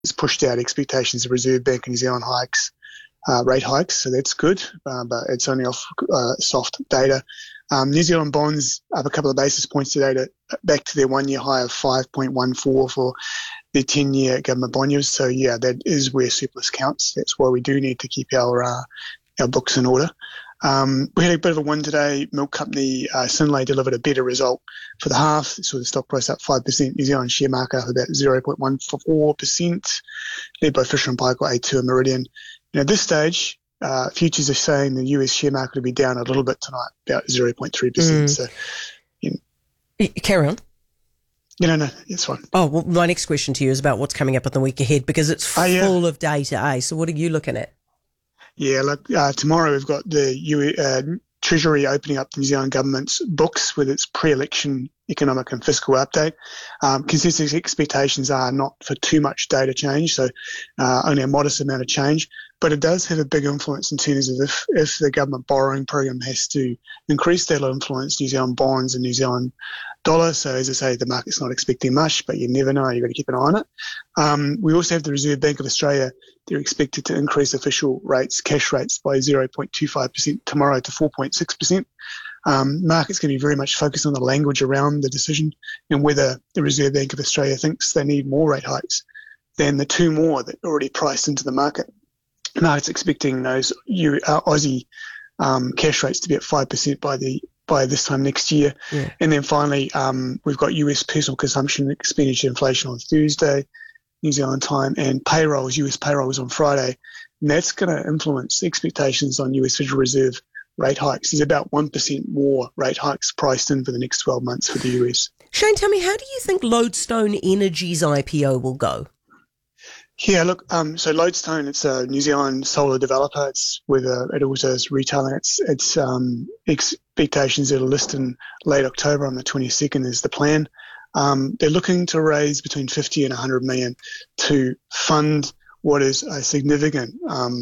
it's pushed out expectations of Reserve Bank of New Zealand rate hikes, so that's good, but it's only off soft data. New Zealand bonds up a couple of basis points today back to their 1-year high of 5.14 for the 10-year government bond yields. So, yeah, that is where surplus counts. That's why we do need to keep our books in order. We had a bit of a win today. Milk company Synlait delivered a better result for the half. So the stock price up 5%. New Zealand share market up about 0.14%, led by Fisher & Paykel, A2 and Meridian. At this stage, futures are saying the US share market will be down a little bit tonight, about 0.3%. So, carry on. No, it's fine. Oh, well, my next question to you is about what's coming up in the week ahead, because it's full of data, So what are you looking at? Yeah, look, tomorrow we've got the Treasury opening up the New Zealand government's books with its pre-election economic and fiscal update. Consensus expectations are not for too much data change, so only a modest amount of change. But it does have a big influence in terms of if the government borrowing program has to increase, that'll influence New Zealand bonds and New Zealand dollar. So as I say, the market's not expecting much, but you never know. You've got to keep an eye on it. We also have the Reserve Bank of Australia. They're expected to increase official rates, cash rates, by 0.25% tomorrow to 4.6%. Market's going to be very much focused on the language around the decision and whether the Reserve Bank of Australia thinks they need more rate hikes than the two more that are already priced into the market. Market's expecting those Aussie cash rates to be at 5% by this time next year. Yeah. And then finally, we've got US personal consumption expenditure inflation on Thursday, New Zealand time, and US payrolls on Friday. And that's going to influence expectations on US Federal Reserve rate hikes. There's about 1% more rate hikes priced in for the next 12 months for the US. Shane, tell me, how do you think Lodestone Energy's IPO will go? Yeah, look, so Lodestone, it's a New Zealand solar developer. It also is retailing. Its expectations it'll list in late October on the 22nd is the plan. They're looking to raise between 50 and 100 million to fund what is a significant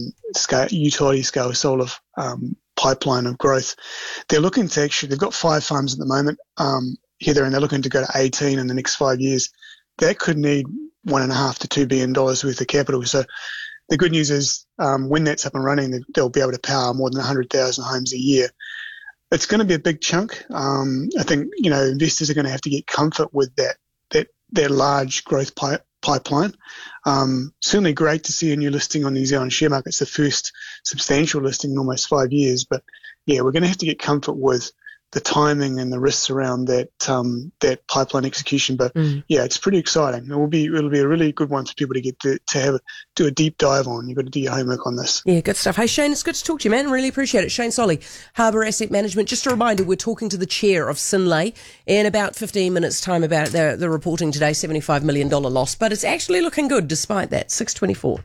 utility scale solar pipeline of growth. They're looking to they've got 5 farms at the moment, Heather, and they're looking to go to 18 in the next 5 years. That could need $1.5 to $2 billion worth of capital. So the good news is when that's up and running, they'll be able to power more than 100,000 homes a year. It's going to be a big chunk. I think, investors are going to have to get comfort with that large growth pipeline. Certainly great to see a new listing on the New Zealand share market. It's the first substantial listing in almost 5 years. But, yeah, we're going to have to get comfort with the timing and the risks around that pipeline execution. But yeah, it's pretty exciting. It'll be a really good one for people to get to do a deep dive on. You've got to do your homework on this. Yeah, good stuff. Hey Shane, it's good to talk to you, man. Really appreciate it. Shane Solly, Harbour Asset Management. Just a reminder, we're talking to the chair of Synlait in about 15 minutes time about the reporting today, $75 million loss, but it's actually looking good despite that. 6:24.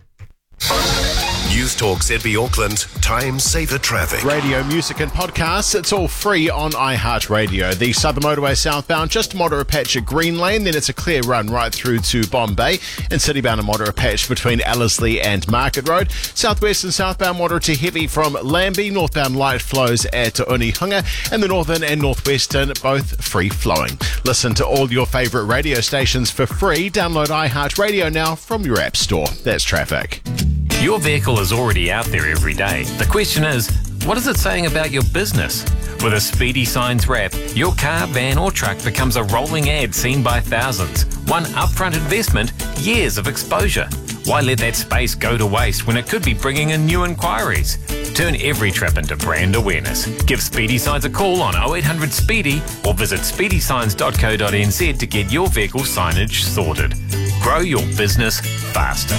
News Talk ZB Auckland, Time Saver Traffic. Radio, music and podcasts, it's all free on iHeartRadio. The Southern Motorway southbound, just a moderate patch at Green Lane, then it's a clear run right through to Bombay, and citybound a moderate patch between Ellerslie and Market Road. Southwest and southbound moderate to heavy from Lambie, northbound light flows at Unihunga, and the northern and northwestern both free flowing. Listen to all your favourite radio stations for free. Download iHeartRadio now from your app store. That's traffic. Your vehicle is already out there every day. The question is, what is it saying about your business? With a Speedy Signs wrap, your car, van or truck becomes a rolling ad seen by thousands. One upfront investment, years of exposure. Why let that space go to waste when it could be bringing in new inquiries? Turn every trip into brand awareness. Give Speedy Signs a call on 0800 Speedy or visit speedysigns.co.nz to get your vehicle signage sorted. Grow your business faster.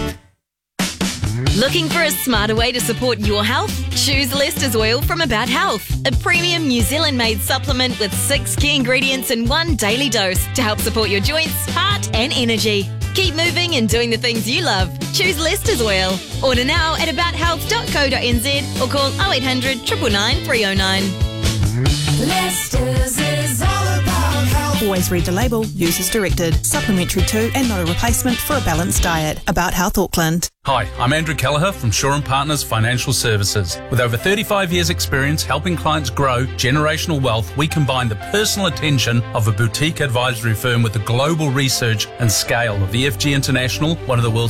Looking for a smarter way to support your health? Choose Lester's Oil from About Health, a premium New Zealand-made supplement with 6 key ingredients in one daily dose to help support your joints, heart and energy. Keep moving and doing the things you love. Choose Lester's Oil. Order now at abouthealth.co.nz or call 0800 999 309. Lester's is all about health. Always read the label, use as directed. Supplementary to and not a replacement for a balanced diet. About Health Auckland. Hi, I'm Andrew Kelleher from Shaw & Partners Financial Services. With over 35 years' experience helping clients grow generational wealth, we combine the personal attention of a boutique advisory firm with the global research and scale of the FG International, one of the world's